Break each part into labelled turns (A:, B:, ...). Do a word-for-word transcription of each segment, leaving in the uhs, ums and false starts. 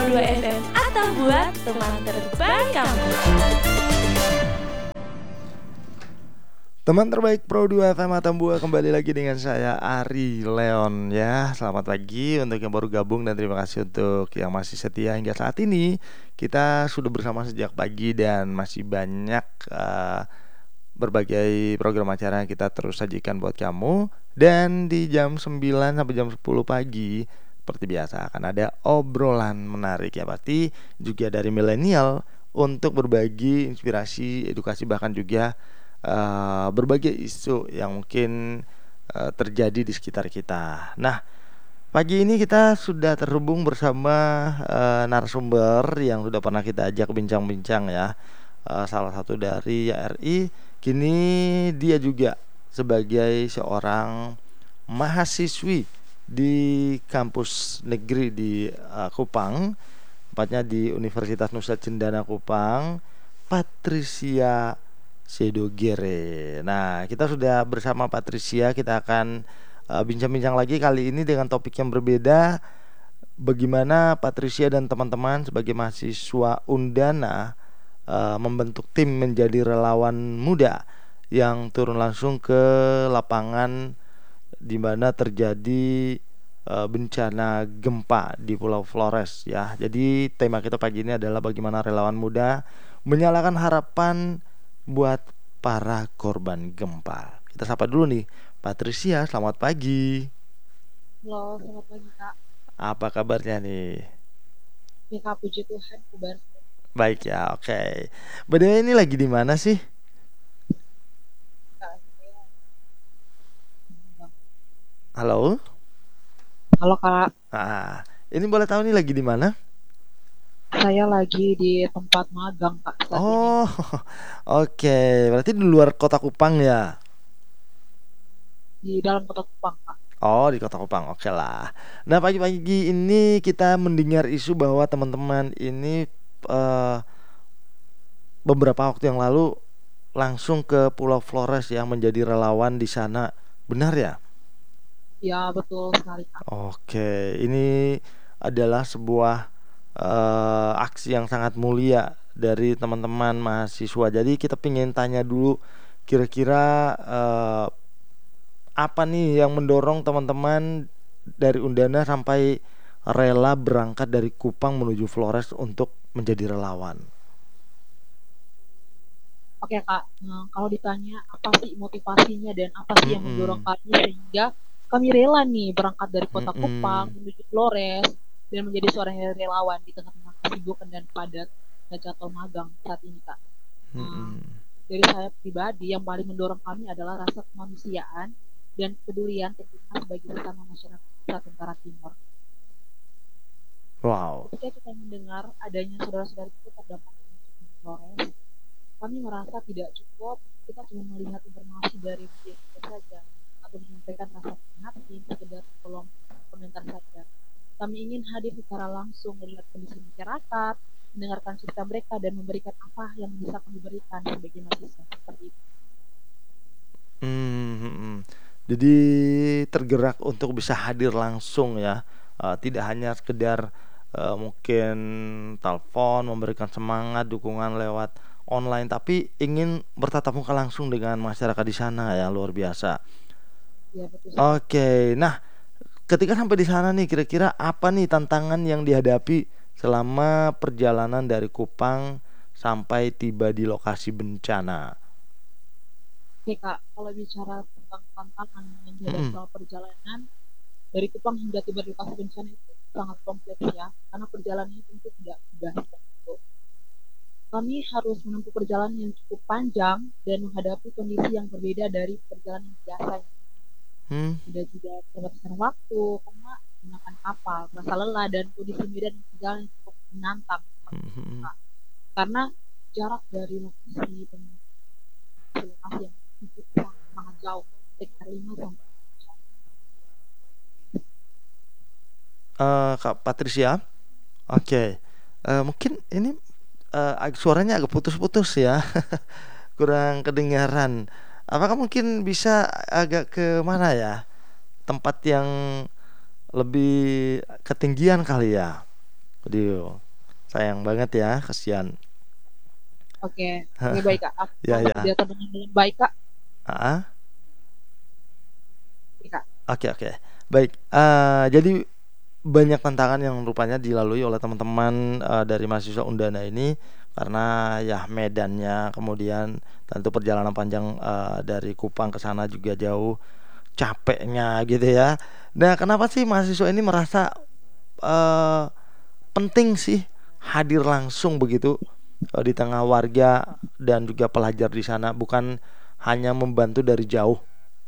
A: dua F M Atambua, teman terbaik kamu.
B: Teman terbaik Pro dua F M Atambua, kembali lagi dengan saya Ari Leon ya. Selamat pagi untuk yang baru gabung dan terima kasih untuk yang masih setia hingga saat ini. Kita sudah bersama sejak pagi dan masih banyak uh, berbagai program acara yang kita terus sajikan buat kamu. Dan di jam sembilan sampai jam sepuluh pagi seperti biasa akan ada obrolan menarik ya, pasti juga dari milenial untuk berbagi inspirasi, edukasi, bahkan juga Uh, berbagai isu yang mungkin uh, terjadi di sekitar kita. Nah, pagi ini kita sudah terhubung bersama uh, narasumber yang sudah pernah kita ajak bincang-bincang ya. Uh, salah satu dari Y R I, kini dia juga sebagai seorang mahasiswi di kampus negeri di uh, Kupang, tepatnya di Universitas Nusa Cendana Kupang, Patricia Sedogere. Nah, kita sudah bersama Patricia. Kita akan uh, bincang-bincang lagi kali ini dengan topik yang berbeda. Bagaimana Patricia dan teman-teman sebagai mahasiswa Undana uh, membentuk tim menjadi relawan muda yang turun langsung ke lapangan di mana terjadi uh, bencana gempa di Pulau Flores ya. Jadi tema kita pagi ini adalah bagaimana relawan muda menyalakan harapan buat para korban gempa. Kita sapa dulu nih Patricia, selamat pagi.
C: Halo, selamat pagi Kak.
B: Apa kabarnya nih?
C: Ya Kak, puji Tuhan, kabar.
B: Baik ya, oke. Okay. By the way, ini lagi di mana sih?
C: Kak, saya...
B: Halo?
C: Halo Kak.
B: Ah, ini boleh tahu nih lagi di mana?
C: Saya lagi di tempat magang Kak saat
B: oh,
C: ini.
B: oke. Okay. Berarti di luar kota Kupang ya?
C: Di dalam kota Kupang Kak.
B: Oh, di kota Kupang, oke okay lah. Nah, pagi-pagi ini kita mendengar isu bahwa teman-teman ini uh, beberapa waktu yang lalu langsung ke Pulau Flores yang menjadi relawan di sana. Benar ya?
C: Ya, betul sekali Kak.
B: Oke, ini adalah sebuah Uh, aksi yang sangat mulia dari teman-teman mahasiswa. Jadi kita pengen tanya dulu kira-kira uh, apa nih yang mendorong teman-teman dari Undana sampai rela berangkat dari Kupang menuju Flores untuk menjadi relawan.
C: Oke Kak, nah, kalau ditanya apa sih motivasinya dan apa sih mm-hmm. yang mendorong kami sehingga kami rela nih berangkat dari kota mm-hmm. Kupang menuju Flores dan menjadi seorang relawan di tengah-tengah kesibukan dan padat jadwal magang saat ini Kak. Nah, hmm. Dari saya pribadi yang paling mendorong kami adalah rasa kemanusiaan dan kepedulian tentunya sebagai sesama masyarakat Nusa Tenggara Timur.
B: Wow.
C: Ketika kita mendengar adanya saudara-saudara kita terdampak di Flores, kami merasa tidak cukup kita cuma melihat informasi dari media saja atau menyampaikan rasa prihatin sekedar kolom komentar saja. Kami ingin hadir secara langsung melihat kondisi masyarakat, mendengarkan cerita mereka dan memberikan apa yang bisa kami berikan sebagai mahasiswa seperti itu.
B: Hmm, jadi tergerak untuk bisa hadir langsung ya, uh, tidak hanya sekedar uh, mungkin telepon memberikan semangat dukungan lewat online, tapi ingin bertatap muka langsung dengan masyarakat di sana ya, luar biasa.
C: Ya, betul.
B: Oke, okay. Nah. Ketika sampai di sana nih, kira-kira apa nih tantangan yang dihadapi selama perjalanan dari Kupang sampai tiba di lokasi bencana?
C: Oke Kak, kalau bicara tentang tantangan yang dihadapi hmm. selama perjalanan dari Kupang hingga tiba di lokasi bencana itu sangat kompleks ya, karena perjalanannya tentu tidak mudah. Kami harus menempuh perjalanan yang cukup panjang dan menghadapi kondisi yang berbeda dari perjalanan biasanya. Hmm. Sudah juga keterbatasan waktu karena menggunakan kapal, merasa lelah dan kondisi medan perjalanan cukup menantang. Hmm. Nah, karena jarak dari lokasi ke lokasi yang cukup sangat jauh, sekitar lima sampai
B: uh, Kak Patricia, oke, okay. uh, mungkin ini uh, suaranya agak putus-putus ya, kurang kedengaran. Apakah mungkin bisa agak ke mana ya, tempat yang lebih ketinggian kali ya? Aduh, sayang banget ya, kasihan.
C: Oke, oke baik Kak. Aku
B: Ya
C: akan
B: ya.
C: menjelaskan dengan dengan baik Kak.
B: Ah,
C: Oke, Kak.
B: oke oke. Baik. Eh, jadi banyak tantangan yang rupanya dilalui oleh teman-teman eh, dari mahasiswa Undana ini karena ya medannya, kemudian tentu perjalanan panjang eh, dari Kupang ke sana juga jauh, capeknya gitu ya. Nah, kenapa sih mahasiswa ini merasa eh, penting sih hadir langsung begitu eh, di tengah warga dan juga pelajar di sana, bukan hanya membantu dari jauh.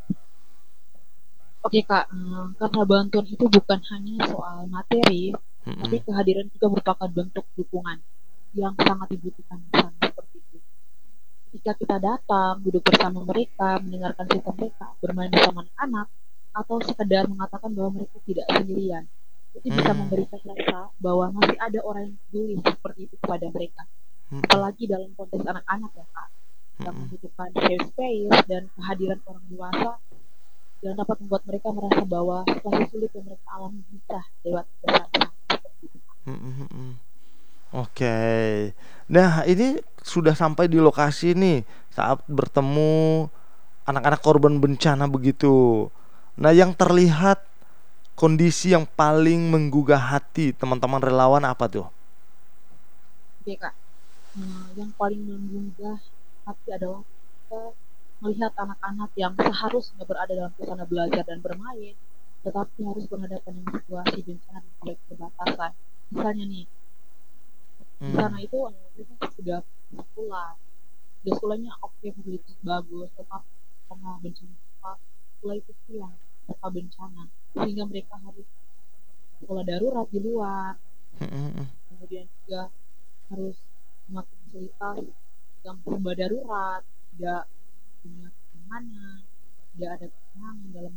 C: Oke Kak, eh, karena bantuan itu bukan hanya soal materi, tapi
B: Mm-mm.
C: kehadiran juga merupakan bentuk dukungan yang sangat dibutuhkan di sana seperti itu. Jika kita datang, duduk bersama mereka, mendengarkan cerita mereka, bermain bersama anak-anak, atau sekedar mengatakan bahwa mereka tidak sendirian, itu bisa
B: Mm.
C: memberikan rasa bahwa masih ada orang yang peduli seperti itu kepada mereka.
B: Mm-mm.
C: Apalagi dalam konteks anak-anak ya Kak, yang
B: Mm-mm.
C: membutuhkan safe space dan kehadiran orang dewasa yang dapat membuat mereka merasa bahwa situasi sulit yang mereka alami bisa lewat bersama seperti itu.
B: Mm-mm. Oke. Nah, ini sudah sampai di lokasi nih saat bertemu anak-anak korban bencana begitu. Nah, yang terlihat kondisi yang paling menggugah hati teman-teman relawan apa tuh?
C: Oke Kak, nah, yang paling menggugah hati adalah kita melihat anak-anak yang seharusnya berada dalam suasana belajar dan bermain, tetapi harus berhadapan dengan situasi bencana dan juga keterbatasan. Misalnya nih, di sana
B: Hmm.
C: itu eh, mereka sudah sekolah, sudah sekolahnya oke, fasilitas bagus, tetapi karena bencana apa, sekolah itu hilang tanpa bencana, sehingga mereka harus sekolah darurat di luar,
B: Mm-mm.
C: kemudian juga harus memakai fasilitas yang serba darurat, tidak punya keamanan, tidak ada ketenangan dalam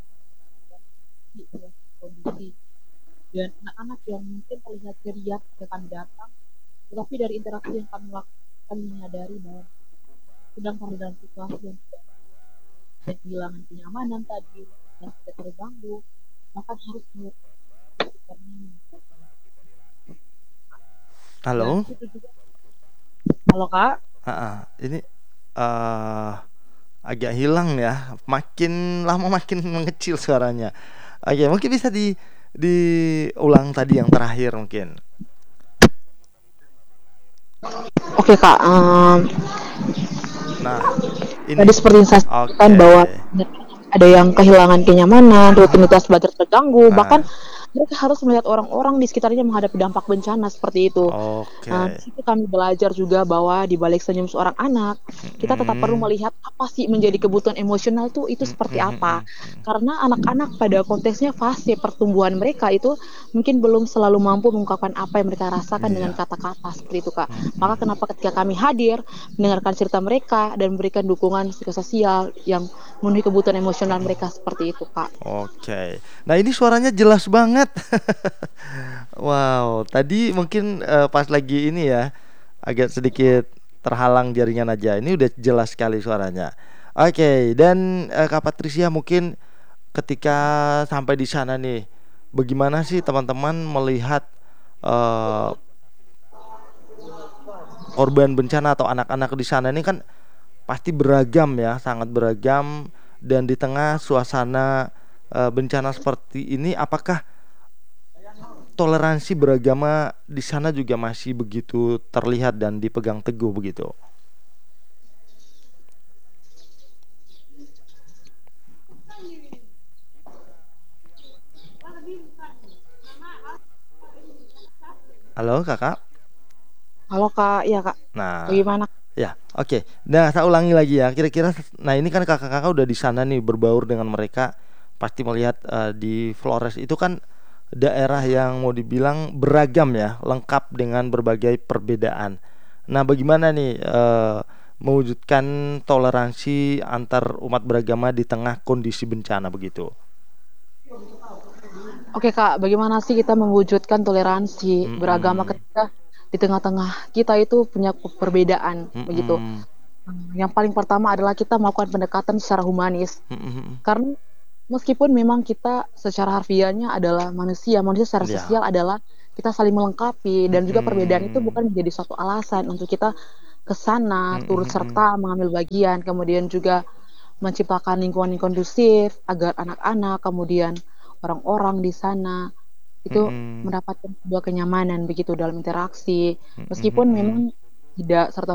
C: kondisi, dan anak-anak yang mungkin terlihat ceria ketika kami datang, tetapi dari interaksi yang kami lakukan kami menyadari bahwa sedang pada dalam situasi yang tidak dan kehilangan kenyamanan tadi dan tidak terganggu, maka harus melakukan dan
B: Halo?
C: di situ juga. Halo Kak.
B: Ah, ini eh agak hilang ya. Makin lama makin mengecil suaranya. Oke, mungkin bisa di diulang tadi yang terakhir mungkin.
C: Oke Kak, um,
B: Nah, ini.
C: tadi seperti yang saya sampaikan
B: Oke.
C: bahwa ada yang kehilangan kenyamanan, rutinitas belajar terganggu, bahkan
B: Ah,
C: mereka harus melihat orang-orang di sekitarnya menghadapi dampak bencana seperti itu. Nah, di
B: oke.
C: situ kami belajar juga bahwa di balik senyum seorang anak, kita tetap perlu
B: Mm-mm.
C: melihat apa sih menjadi kebutuhan emosional tuh itu seperti apa.
B: Mm-mm.
C: Karena anak-anak pada konteksnya fase pertumbuhan mereka itu mungkin belum selalu mampu mengungkapkan apa yang mereka rasakan dengan
B: Iya.
C: kata-kata seperti itu, Kak. Maka
B: Mm-mm.
C: kenapa ketika kami hadir, mendengarkan cerita mereka dan memberikan dukungan psikososial yang memenuhi kebutuhan emosional mereka seperti itu, Kak.
B: Oke. Nah, ini suaranya jelas banget. Wow, tadi mungkin eh, pas lagi ini ya agak sedikit terhalang jaringan aja. Ini udah jelas sekali suaranya. Oke, dan eh, Kak Patricia mungkin ketika sampai di sana nih, bagaimana sih teman-teman melihat eh, korban bencana atau anak-anak di sana ini kan pasti beragam ya, sangat beragam dan di tengah suasana eh, bencana seperti ini, apakah toleransi beragama di sana juga masih begitu terlihat dan dipegang teguh begitu? Halo kakak.
C: Halo Kak, iya Kak.
B: Nah,
C: Bagaimana?
B: ya oke. Nah, saya ulangi lagi ya. Kira-kira, nah ini kan kakak-kakak udah di sana nih berbaur dengan mereka, pasti melihat eh, di Flores itu kan daerah yang mau dibilang beragam ya, lengkap dengan berbagai perbedaan. Nah, bagaimana nih eh, mewujudkan toleransi antar umat beragama di tengah kondisi bencana begitu?
C: Oke Kak, bagaimana sih kita mewujudkan toleransi beragama
B: Mm-mm.
C: ketika di tengah-tengah kita itu punya perbedaan begitu.
B: Mm-mm.
C: Yang paling pertama adalah kita melakukan pendekatan secara humanis.
B: Mm-mm.
C: Karena
D: Meskipun memang kita secara harfiahnya adalah manusia, manusia secara
B: Iya.
D: sosial adalah kita saling melengkapi dan juga perbedaan itu
B: Mhm.
D: bukan menjadi suatu alasan untuk kita ke sana,
B: Mhm
D: turut
B: mhm.
D: serta mengambil bagian, kemudian juga menciptakan lingkungan yang kondusif agar anak-anak, kemudian orang-orang di sana itu
B: Mhm.
D: mendapatkan sebuah kenyamanan begitu dalam interaksi.
B: Mhm
D: Meskipun
B: mhm.
D: memang tidak serta